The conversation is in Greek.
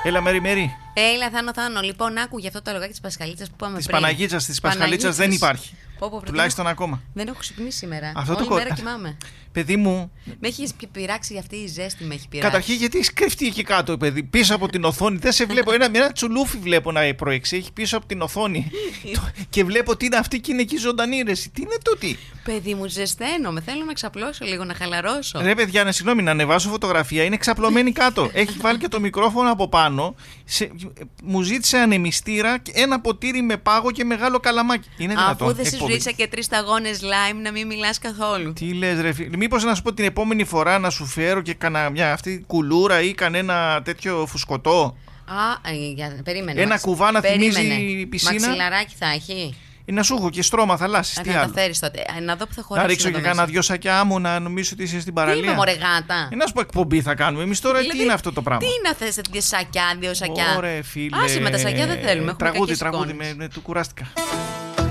Έλα, Μέρη. Έλα, Θάνο. Λοιπόν, άκου για αυτό το λογάκι της Πασχαλίτσας που είπαμε πριν. Της Πασχαλίτσας δεν υπάρχει. Τουλάχιστον ακόμα. Δεν έχω ξυπνήσει σήμερα. Αυτό όλη μέρα κοιμάμαι. Παιδί μου. Με έχει πειράξει αυτή η ζέστη, με έχει πειράξει. Καταρχήν, γιατί έχει κρυφτεί εκεί κάτω, παιδί, πίσω από την οθόνη. Δεν σε βλέπω. Ένα τσουλούφι βλέπω να προεξέχει πίσω από την οθόνη. Και βλέπω τι είναι αυτή και είναι εκεί ζωντανή ρεση. Τι είναι τούτη. Παιδί μου, ζεσταίνομαι. Θέλω να ξαπλώσω λίγο, να χαλαρώσω. Ρε, παιδιά, συγγνώμη, να ανεβάσω φωτογραφία. Είναι ξαπλωμένη κάτω. Έχει βάλει και το μικρόφωνο από πάνω. Μου ζήτησε ανεμιστήρα, ένα ποτήρι με πάγο και μεγάλο καλαμάκι. Είναι δυνατόν? Αφού δεν σου ζήτησα και 3 σταγόνες λάιμ, να μην μιλάς καθόλου. Τι λες, ρε φίλε? Μήπως να σου πω την επόμενη φορά να σου φέρω και μια αυτή κουλούρα ή κανένα τέτοιο φουσκωτό? Περίμενε. Ένα κουβά να θυμίζει πισίνα. Μαξιλαράκι θα έχει. Να σου έχω και στρώμα θαλάσσης. Τι άλλο? Θα φέρεις τότε. Να δω που θα χωρέσει. Να ρίξω και κάνα 2 σακιά άμμο να νομίζω ότι είσαι στην παραλία. Τι είμαι, μωρέ γάτα. Να σου πω, εκπομπή θα κάνουμε. Εμείς τώρα Δηλαδή, τι είναι αυτό το πράγμα? Τι να θες, 2 σακιά. Ωραία, φίλε. Άσε με τα σακιά δεν θέλουμε. Τραγούδι, με του κουράστηκα.